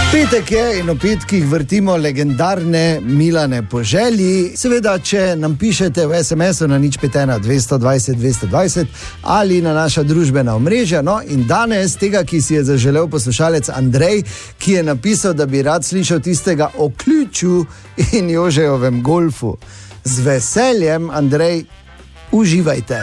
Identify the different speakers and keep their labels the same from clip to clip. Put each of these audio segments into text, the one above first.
Speaker 1: Petek je in o petkih vrtimo legendarne Milane po želji. Seveda, če nam pišete v SMS-u na 051 220 220 ali na naša družbena omrežja. No, in danes tega, ki si je zaželel poslušalec Andrej, ki je napisal, da bi rad slišal tistega o ključu in Jožejovem golfu. Z veseljem, Andrej, uživajte.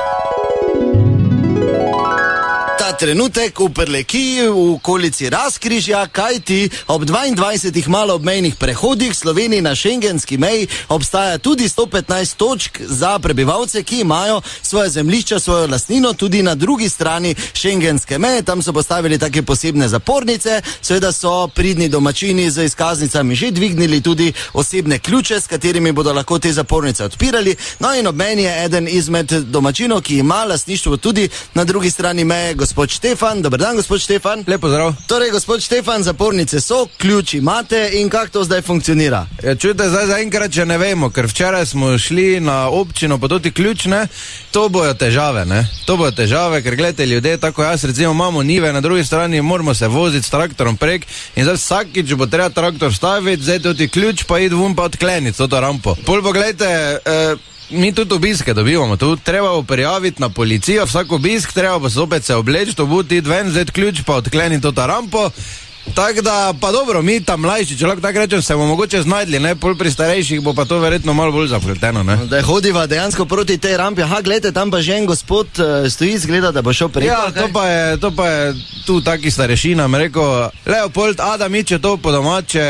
Speaker 1: Trenutek v Prlekiji v okolici Razkrižja, kajti ob 22 malo obmejnih prehodih Sloveniji na šengenski meji obstaja tudi 115 točk za prebivalce, ki imajo svoje zemljišča, svojo lastnino tudi na drugi strani šengenske meje. Tam so postavili take posebne zapornice, seveda so pridni domačini z izkaznicami že dvignili tudi osebne ključe, s katerimi bodo lahko te zapornice odpirali. No in ob meni je eden izmed domačinov, ki ima lastništvo tudi na drugi strani meje, gospod Štefan. Dober dan, gospod Štefan.
Speaker 2: Lep pozdrav.
Speaker 1: Torej, gospod Štefan, zapornice so, ključ imate in kako to zdaj funkcionira?
Speaker 2: Ja, čujte, zdaj zaenkrat še ne vemo, ker včeraj smo šli na občino pa toti ključ, ne, to bojo težave, ne. To bojo težave, ker gledajte, ljudje, tako jaz recimo imamo njive, na drugi strani moramo se voziti s traktorom prek in zdaj vsakič bo treba traktor staviti, zdaj toti ključ pa id vun pa odkleniti to rampo. Pol pa gledajte, mi tudi obiske dobivamo, tu treba prijaviti na policijo, vsak obisk, treba pa zopet se obleči, to bo ti ven, zdaj ključ pa odkleni to rampo. Tako da, pa dobro, mi tam mlajši, če lahko tako rečem, se bomo mogoče znajdli, ne, pol pri starejših bo pa to verjetno malo bolj zapleteno, ne.
Speaker 1: Da hodiva dejansko proti tej rampi, aha, gledajte, tam pa že en gospod stoji, zgleda, da bo šel preko.
Speaker 2: Ja, to pa je tu taki starešina, mi rekel, Leopold, Adamičjo to po domače,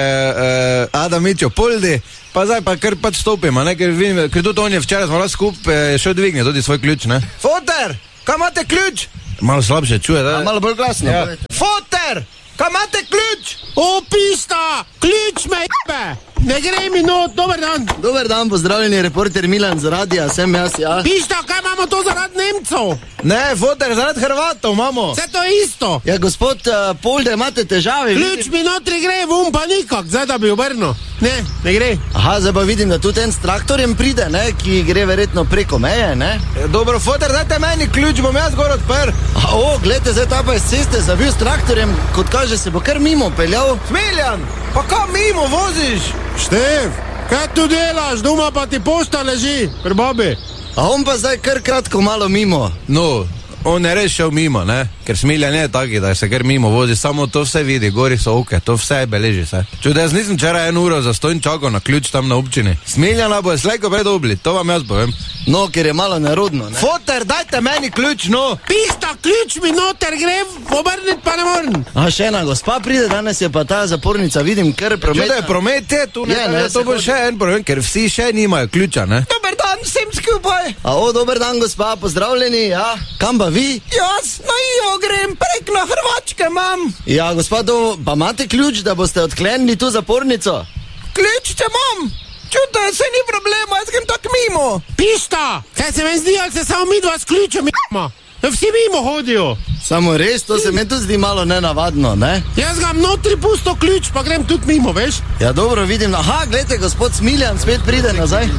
Speaker 2: Adamičjo Poldi, pa zdaj pa kar pač stopimo, ne, ker tudi on je včeraj smo skupaj šel dvigne tudi svoj ključ, ne. Foter, kaj imate ključ? Malo slabše čuje, da?
Speaker 1: Malo bolj glasno.
Speaker 2: Ja. Foter! Kaj imate ključ?
Speaker 3: O, pista! Ključ me jebe! Ne gre mi not, dober dan!
Speaker 1: Dober dan, pozdravljeni, reporter Milan z radia, sem jaz, ja.
Speaker 3: Pista, kaj imamo to zaradi Nemcov?
Speaker 2: Ne, foter, zaradi Hrvatov imamo.
Speaker 3: Vse to je isto.
Speaker 1: Ja, gospod Polde, imate težave?
Speaker 3: Ključ mi notri gre, vum pa nikak, zdaj da bi obrnil. Ne gre.
Speaker 1: Aha, zdaj pa vidim, da tudi en s traktorjem pride, ne, ki gre verjetno preko meje, ne.
Speaker 2: Dobro, foter, dajte meni ključ, bom jaz gor odprl.
Speaker 1: O, gledajte, zdaj ta pa je s ceste zavil s traktorjem, kot kaže, se bo kar mimo peljal.
Speaker 2: Smiljan, pa kam mimo voziš?
Speaker 3: Štev, kaj tu delaš, doma pa ti pošta leži, pri babi.
Speaker 1: A on pa zdaj kar kratko malo mimo.
Speaker 2: No, on je res šel mimo, ne, ker Smiljan je taki, da se kar mimo vozi, samo to vse vidi, gori so oke, to vse beleži se. Čude, jaz nisem včeraj 1 uro zastojn čakal na ključ tam na občini. Smiljana bo je slejko predobli, to vam jaz povem.
Speaker 1: No, ker je malo nerodno, ne.
Speaker 2: Foter, dajte meni ključ, no.
Speaker 3: Pista, ključ mi noter gre, obrniti pa ne morem.
Speaker 1: A še ena gospa pride, danes je pa ta zapornica, vidim, ker promet.
Speaker 2: Čude, promet je tu, ne, to bo še en problem, ker vsi še nimajo ključa, ne.
Speaker 3: Dober dan, vsem skupaj.
Speaker 1: Dober dan, gospa, pozdravljeni, ja. Kam pa vi?
Speaker 3: Jaz na Ivo grem, prek na Hrvačke imam.
Speaker 1: Ja, gospod, pa imate ključ, da boste odklenili tu zapornico?
Speaker 3: Ključ če imam. Čude, se ni problema, jaz grem tak mimo. Pista, kaj se meni zdi, ali se samo mi dva s ključem imamo? Vsi mimo hodijo.
Speaker 1: Samo res, to se meni tudi zdi malo nenavadno, ne?
Speaker 3: Jaz ga notri pusto ključ, pa grem tudi mimo, veš?
Speaker 1: Ja, dobro, vidim, aha, gledajte, gospod Smiljan spet pride nazaj.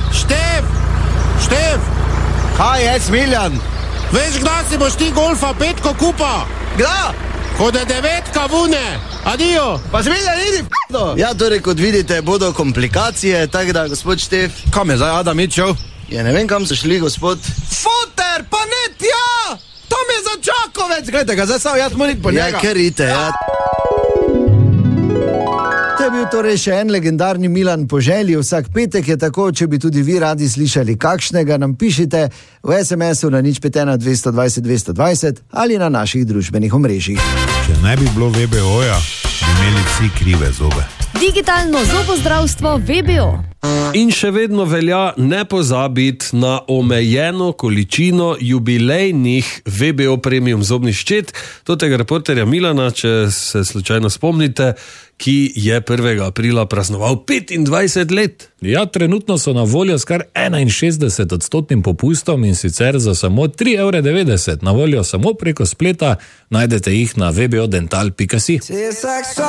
Speaker 3: Štev.
Speaker 2: Kaj je, Smiljan?
Speaker 3: Veš, kdaj si boš ti golfa petko kupa?
Speaker 2: Kdaj?
Speaker 3: Ko je 9 vune. Adijo.
Speaker 2: Pa Smiljan, idi f***no.
Speaker 1: Ja, torej, kot vidite, bodo komplikacije, tako da, gospod Štef.
Speaker 2: Kam je zdaj Adamič šel?
Speaker 1: Ja, ne vem, kam so šli, gospod.
Speaker 2: Foter, pa ne tja! Tam je za Čakovec, gledajte ga, zdaj samo jaz moram po njega.
Speaker 1: Ja, ker ite, ja. To je bil torej še en legendarni Milan po želji. Vsak petek je tako, če bi tudi vi radi slišali kakšnega, nam pišite v SMS-u na 051 220 220 ali na naših družbenih omrežjih.
Speaker 4: Če ne bi bilo VBO-ja, bi imeli vsi krive zobe.
Speaker 5: Digitalno zobozdravstvo VBO.
Speaker 6: In še vedno velja ne pozabiti na omejeno količino jubilejnih VBO premium zobnih ščet. To tega reporterja Milana, če se slučajno spomnite, ki je 1. aprila praznoval 25 let.
Speaker 7: Ja, trenutno so na voljo s kar 61% popustom in sicer za samo 3,90 €. Na voljo samo preko spleta, najdete jih na vbodental.si.